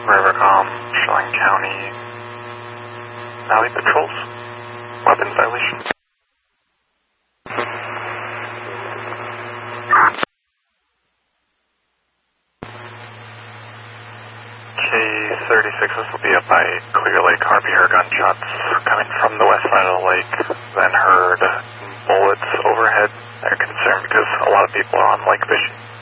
Rivercom, Chelan County, Valley Patrols, weapons violation. K-36, this will be up by Clear Lake. Harvey heard gunshots coming from the west side of the lake, then heard bullets overhead. They're concerned because a lot of people are on lake fishing.